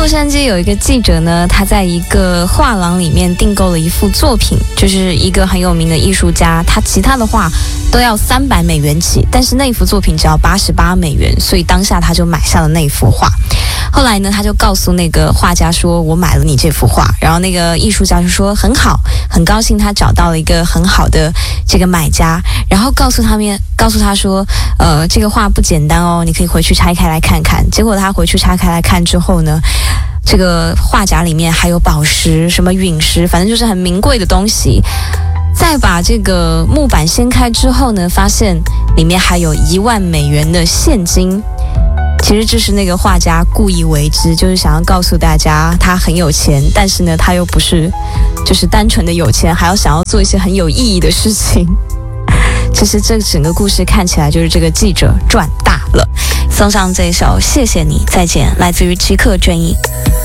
洛杉矶有一个记者呢，他在一个画廊里面订购了一幅作品，就是一个很有名的艺术家，他其他的画都要$300起，但是那幅作品只要$88，所以当下他就买下了那幅画。后来呢，他就告诉那个画家说，我买了你这幅画。然后那个艺术家就说很好，很高兴他找到了一个很好的这个买家，然后告诉他说，这个画不简单哦，你可以回去拆开来看看。结果他回去拆开来看之后呢，这个画夹里面还有宝石、什么陨石，反正就是很名贵的东西。再把这个木板掀开之后呢，发现里面还有$10,000的现金。其实这是那个画家故意为之，就是想要告诉大家他很有钱，但是呢他又不是就是单纯的有钱，还要想要做一些很有意义的事情。其实这整个故事看起来就是这个记者赚大了。送上这一首谢谢你再见，来自于吉克隽逸。